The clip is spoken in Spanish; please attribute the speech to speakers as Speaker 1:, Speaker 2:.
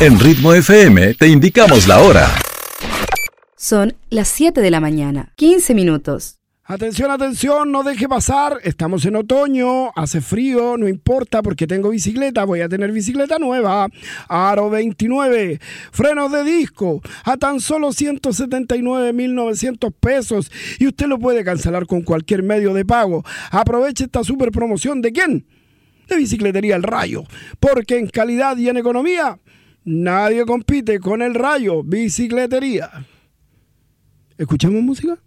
Speaker 1: En Ritmo FM te indicamos la hora.
Speaker 2: Son las 7 de la mañana, 15 minutos.
Speaker 3: Atención, atención, no deje pasar, estamos en otoño, hace frío, no importa porque tengo bicicleta, voy a tener bicicleta nueva, Aro 29, frenos de disco, a tan solo 179.900 pesos y usted lo puede cancelar con cualquier medio de pago. Aproveche esta super promoción, ¿de quién? De Bicicletería El Rayo, porque en calidad y en economía nadie compite con El Rayo Bicicletería. ¿Escuchamos música?